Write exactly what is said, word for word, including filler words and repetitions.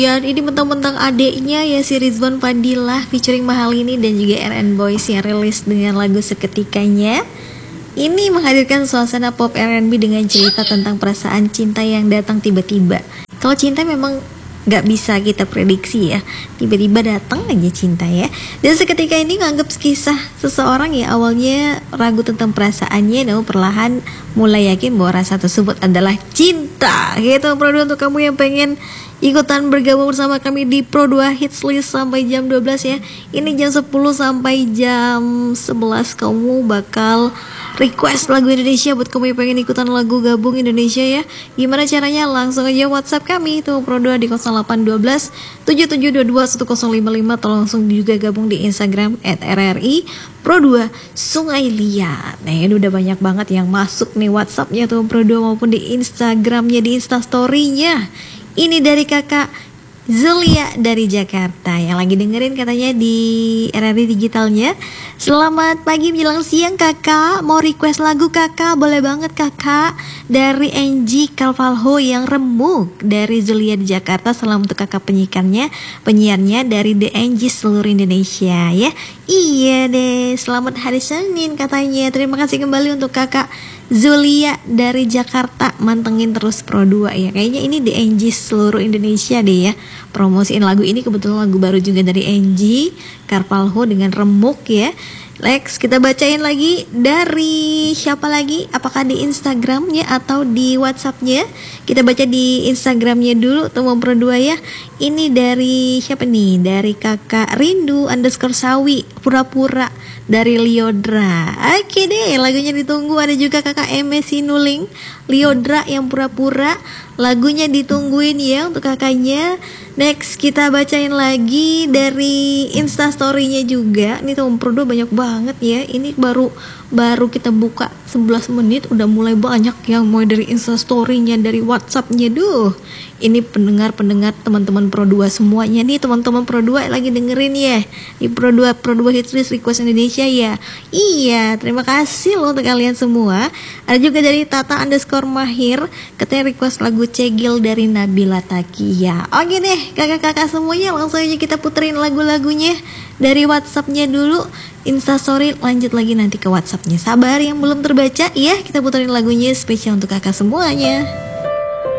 Ya, ini mentang-mentang adeknya ya si Rizwan Fadilah featuring Mahalini dan juga R and Boys yang rilis dengan lagu Seketikanya. Ini menghadirkan suasana pop R and B dengan cerita tentang perasaan cinta yang datang tiba-tiba. Kalau cinta memang gak bisa kita prediksi ya, tiba-tiba datang aja cinta ya. Dan seketika ini nganggap kisah seseorang ya awalnya ragu tentang perasaannya, namun perlahan mulai yakin bahwa rasa tersebut adalah cinta. Gitu Pro dua, untuk kamu yang pengen ikutan bergabung bersama kami di Pro dua Hits List sampai jam dua belas ya. Ini jam sepuluh sampai jam sebelas kamu bakal request lagu Indonesia buat kamu yang pengen ikutan lagu gabung Indonesia ya. Gimana caranya? Langsung aja WhatsApp kami itu Pro dua di nol delapan satu dua tujuh tujuh dua dua satu nol lima lima, atau langsung juga gabung di Instagram et r r i Pro dua Sungai Liat. Nah ini udah banyak banget yang masuk nih WhatsAppnya tuh Pro dua maupun di Instagramnya, di Instastory-nya. Ini dari kakak Zulia dari Jakarta yang lagi dengerin katanya di R R I Digitalnya. Selamat pagi menjelang siang kakak, mau request lagu kakak, boleh banget kakak. Dari Angie Carvalho yang remuk dari Zulia di Jakarta. Salam untuk kakak penyiarnya, penyiarnya dari The Angie seluruh Indonesia ya. Iya deh, selamat hari Senin katanya. Terima kasih kembali untuk kakak Zulia dari Jakarta, mantengin terus Pro dua ya. Kayaknya ini The Angie seluruh Indonesia deh ya. Promosiin lagu ini, kebetulan lagu baru juga dari Angie Carvalho dengan remuk ya. Lex, kita bacain lagi dari siapa lagi? Apakah di Instagramnya atau di WhatsAppnya? Kita baca di Instagramnya dulu teman Pro dua ya. Ini dari siapa nih? Dari kakak Rindu underscore Sawi pura-pura dari Liodra. Oke deh, lagunya ditunggu. Ada juga kakak M S Sinuling Liodra yang pura-pura, lagunya ditungguin ya untuk kakaknya. Next kita bacain lagi dari Instastory-nya juga. Ini teman Pro dua banyak banget ya. Ini baru baru kita buka sebelas menit udah mulai banyak yang mulai dari Instastory-nya, dari WhatsApp-nya. Duh, ini pendengar-pendengar teman-teman Pro dua semuanya nih, teman-teman Pro dua lagi dengerin ya di Pro dua Pro dua Hits List Request Indonesia ya. Iya, terima kasih loh untuk kalian semua. Ada juga dari Tata underscore Mahir, katanya request lagu Cegil dari Nabila Takia. Oke deh kakak-kakak semuanya, langsung aja kita puterin lagu-lagunya dari WhatsApp-nya dulu. Instastory lanjut lagi nanti ke WhatsApp-nya. Sabar yang belum terbaca ya, kita puterin lagunya spesial untuk kakak semuanya.